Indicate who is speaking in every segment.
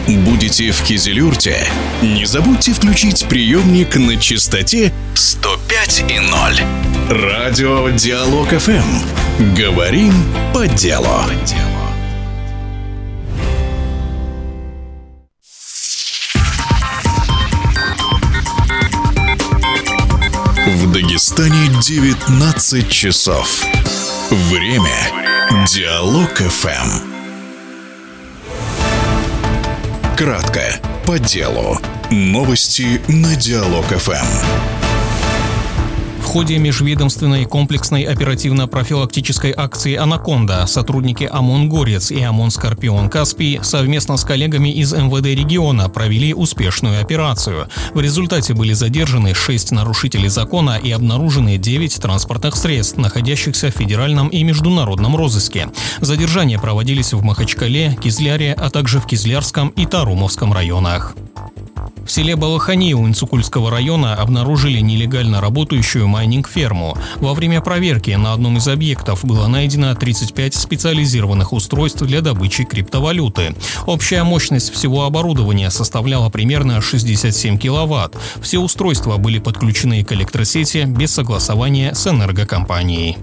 Speaker 1: Будете в Кизилюрте? Не забудьте включить приемник на частоте 105,0. Радио Диалог ФМ. Говорим по делу. В Дагестане 19 часов. Время Диалог ФМ. Кратко, по делу. Новости на Диалог ФМ.
Speaker 2: В ходе межведомственной комплексной оперативно-профилактической акции «Анаконда» сотрудники ОМОН «Горец» и ОМОН «Скорпион Каспий» совместно с коллегами из МВД региона провели успешную операцию. В результате были задержаны 6 нарушителей закона и обнаружены 9 транспортных средств, находящихся в федеральном и международном розыске. Задержания проводились в Махачкале, Кизляре, а также в Кизлярском и Тарумовском районах. В селе Балахани Инцукульского района обнаружили нелегально работающую майнинг-ферму. Во время проверки на одном из объектов было найдено 35 специализированных устройств для добычи криптовалюты. Общая мощность всего оборудования составляла примерно 67 киловатт. Все устройства были подключены к электросети без согласования с энергокомпанией.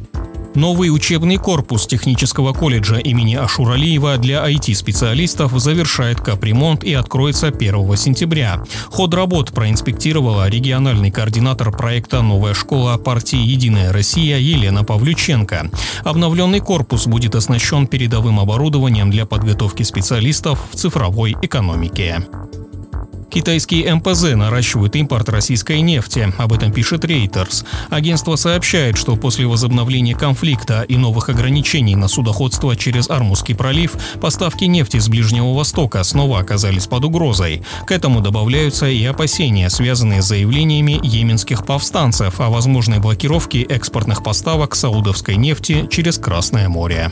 Speaker 2: Новый учебный корпус технического колледжа имени Ашуралиева для IT-специалистов завершает капремонт и откроется 1 сентября. Ход работ проинспектировала региональный координатор проекта «Новая школа» партии «Единая Россия» Елена Павлюченко. Обновленный корпус будет оснащен передовым оборудованием для подготовки специалистов в цифровой экономике. Китайские МПЗ наращивают импорт российской нефти. Об этом пишет Reuters. Агентство сообщает, что после возобновления конфликта и новых ограничений на судоходство через Ормузский пролив, поставки нефти с Ближнего Востока снова оказались под угрозой. К этому добавляются и опасения, связанные с заявлениями йеменских повстанцев о возможной блокировке экспортных поставок саудовской нефти через Красное море.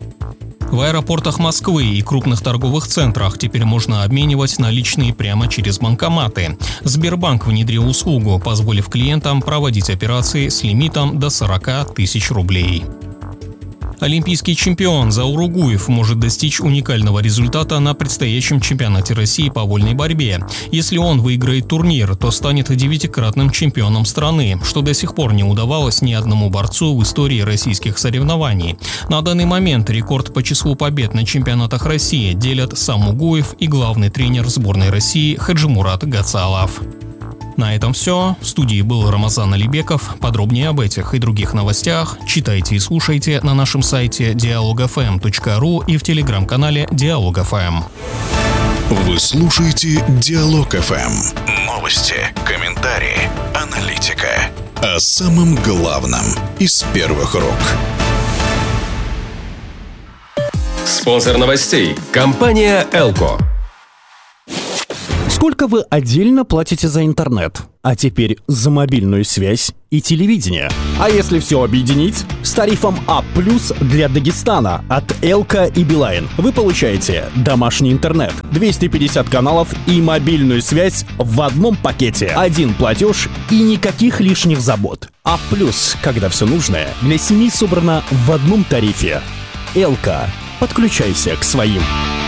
Speaker 2: В аэропортах Москвы и крупных торговых центрах теперь можно обменивать наличные прямо через банкоматы. Сбербанк внедрил услугу, позволив клиентам проводить операции с лимитом до 40 тысяч рублей. Олимпийский чемпион Заур Угуев может достичь уникального результата на предстоящем чемпионате России по вольной борьбе. Если он выиграет турнир, то станет 9-кратным чемпионом страны, что до сих пор не удавалось ни одному борцу в истории российских соревнований. На данный момент рекорд по числу побед на чемпионатах России делят сам Угуев и главный тренер сборной России Хаджимурат Гацалов. На этом все. В студии был Рамазан Алибеков. Подробнее об этих и других новостях читайте и слушайте на нашем сайте dialogfm.ru и в телеграм-канале Диалог ФМ.
Speaker 1: Вы слушаете Диалог ФМ. Новости, комментарии, аналитика. О самом главном из первых рук.
Speaker 3: Спонсор новостей – компания «Элко».
Speaker 4: Сколько вы отдельно платите за интернет? А теперь за мобильную связь и телевидение. А если все объединить? С тарифом А+ для Дагестана от Элко и Билайн вы получаете домашний интернет, 250 каналов и мобильную связь в одном пакете. Один платеж и никаких лишних забот. А+, когда все нужное для семьи собрано в одном тарифе. Элко. Подключайся к своим.